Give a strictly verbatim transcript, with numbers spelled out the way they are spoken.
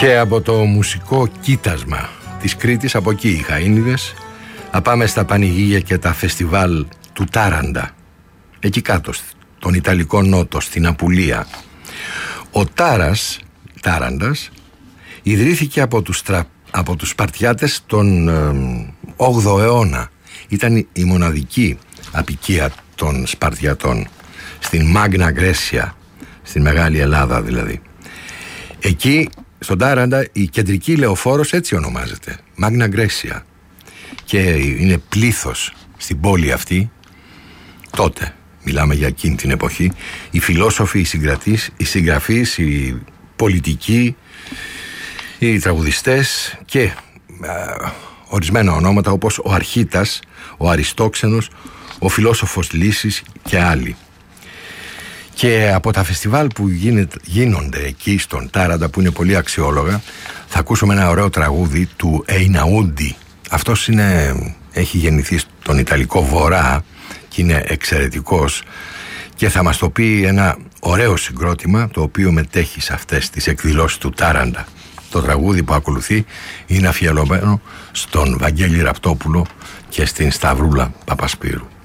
Και από το μουσικό κοίτασμα της Κρήτης, από εκεί οι Χαΐνιδες, να πάμε στα πανηγύρια και τα φεστιβάλ του Τάραντα, εκεί κάτω, τον Ιταλικό Νότο, στην Απουλία. Ο Τάρας, Τάραντας, ιδρύθηκε από τους, τρα... από τους Σπαρτιάτες τον ε, όγδοο αιώνα. Ήταν η μοναδική απικία των Σπαρτιατών στην Μάγνα Γκρέσια, στην Μεγάλη Ελλάδα δηλαδή. Εκεί στον Τάραντα η κεντρική λεωφόρος έτσι ονομάζεται, Μάγνα Γκρέσια, και είναι πλήθος στην πόλη αυτή. Τότε μιλάμε για εκείνη την εποχή, οι φιλόσοφοι, οι συγκρατείς, οι συγγραφείς, οι πολιτικοί, οι τραγουδιστές και α, ορισμένα ονόματα όπως ο Αρχίτας, ο Αριστόξενος, ο φιλόσοφος Λύσης και άλλοι. Και από τα φεστιβάλ που γίνεται, γίνονται εκεί στον Τάραντα, που είναι πολύ αξιόλογα, θα ακούσουμε ένα ωραίο τραγούδι του Ειναούντι. Αυτός είναι, έχει γεννηθεί στον Ιταλικό Βορρά και είναι εξαιρετικός και θα μας το πει ένα ωραίο συγκρότημα το οποίο μετέχει σε αυτές τις εκδηλώσεις του Τάραντα. Το τραγούδι που ακολουθεί είναι αφιερωμένο στον Βαγγέλη Ραπτόπουλο και στην Σταυρούλα Παπασπύρου.